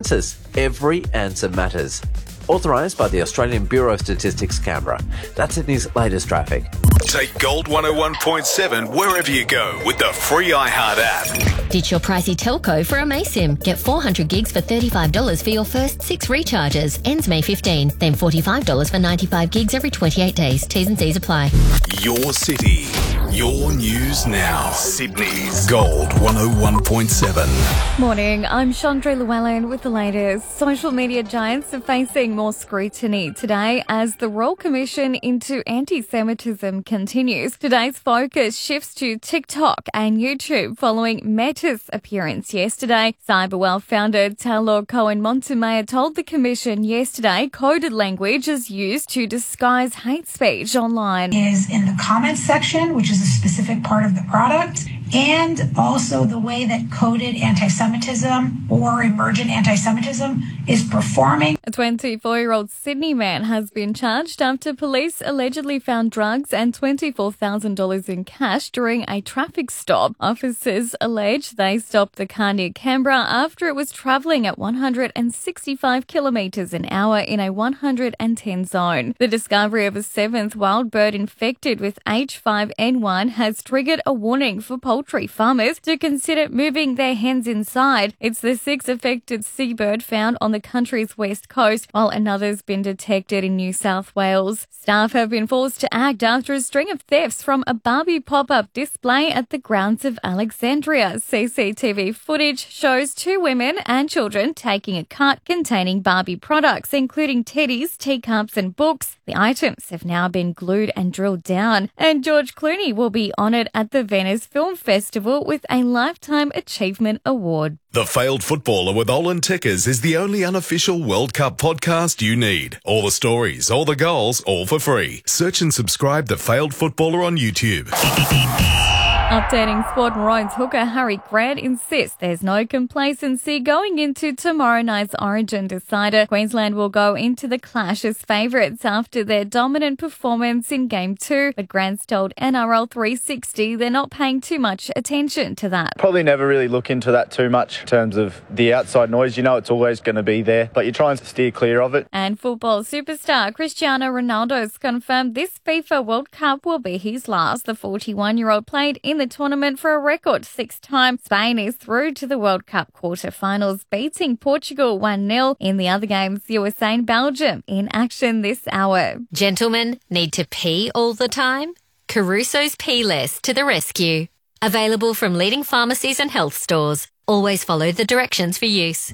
census. Every answer matters. Authorised by the Australian Bureau of Statistics, Canberra. That's Sydney's latest traffic. Take Gold 101.7 wherever you go with the free iHeart app. Ditch your pricey telco for a Maysim. Get 400 gigs for $35 for your first 6 recharges. Ends May 15. Then $45 for 95 gigs every 28 days. T's and C's apply. Your city, your news now. Sydney's Gold 101.7. Morning, I'm Chandra Llewellyn with the latest. Social media giants are facing more scrutiny today as the Royal Commission into Anti-Semitism continues. Today's focus shifts to TikTok and YouTube following Meta's appearance yesterday. Cyberwell founder Taylor Cohen-Montemayor told the Commission yesterday coded language is used to disguise hate speech online. Is in the comments section, which is a specific part of the product, and also the way that coded anti-Semitism or emergent anti-Semitism is performing. A 24-year-old Sydney man has been charged after police allegedly found drugs and $24,000 in cash during a traffic stop. Officers allege they stopped the car near Canberra after it was travelling at 165 kilometres an hour in a 110 zone. The discovery of a 7th wild bird infected with H5N1 has triggered a warning for poultry farmers to consider moving their hens inside. It's the 6th affected seabird found on the country's west coast, while another's been detected in New South Wales. Staff have been forced to act after a string of thefts from a Barbie pop-up display at the grounds of Alexandria. CCTV footage shows 2 women and children taking a cart containing Barbie products, including teddies, teacups and books. The items have now been glued and drilled down. And George Clooney will be honoured at the Venice Film Festival with a Lifetime Achievement Award. The Failed Footballer with Olin Tickers is the only unofficial World Cup podcast you need. All the stories, all the goals, all for free. Search and subscribe The Failed Footballer on YouTube. Updating Sport and Roads hooker Harry Grant insists there's no complacency going into tomorrow night's Origin decider. Queensland will go into the clash as favourites after their dominant performance in Game 2, but Grant's told NRL 360 they're not paying too much attention to that. Probably never really look into that too much in terms of the outside noise. You know it's always going to be there, but you try and steer clear of it. And football superstar Cristiano Ronaldo's confirmed this FIFA World Cup will be his last. The 41-year-old played in the tournament for a record 6 times. Spain is through to the World Cup quarter-finals, beating Portugal 1-0. In the other games, USA and Belgium in action this hour. Gentlemen, need to pee all the time? Caruso's Pee Less to the rescue. Available from leading pharmacies and health stores. Always follow the directions for use.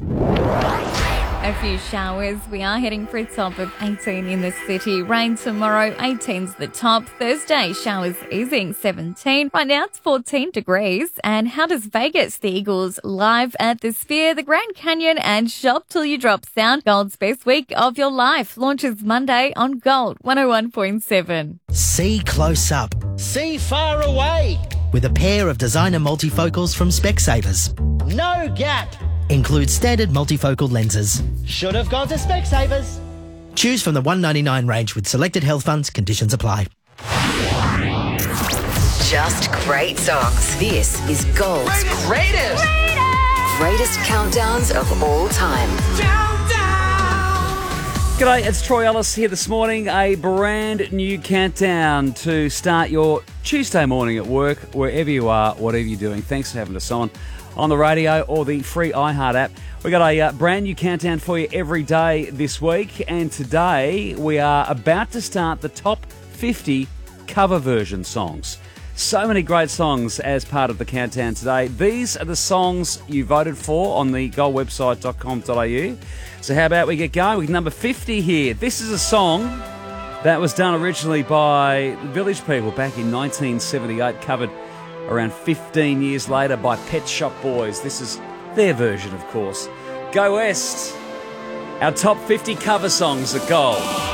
A few showers. We are heading for a top of 18 in the city. Rain tomorrow, 18's the top. Thursday, showers easing, 17. Right now it's 14 degrees. And how does Vegas, the Eagles, live at the Sphere, the Grand Canyon and Shop Till You Drop sound? Gold's best week of your life launches Monday on Gold 101.7. See close up. See far away. With a pair of designer multifocals from Specsavers. No gap. Includes standard multifocal lenses. Should have gone to Specsavers. Choose from the $199 range with selected health funds. Conditions apply. Just great songs. This is Gold's greatest countdowns of all time. G'day, it's Troy Ellis here this morning. A brand new countdown to start your Tuesday morning at work, wherever you are, whatever you're doing. Thanks for having us on the radio or the free iHeart app. We've got a brand new countdown for you every day this week, and today we are about to start the top 50 cover version songs. So many great songs as part of the countdown today. These are the songs you voted for on the goldwebsite.com.au. So how about we get going with number 50 here. This is a song that was done originally by Village People back in 1978, covered around 15 years later by Pet Shop Boys. This is their version, of course. Go West, our top 50 cover songs at Gold.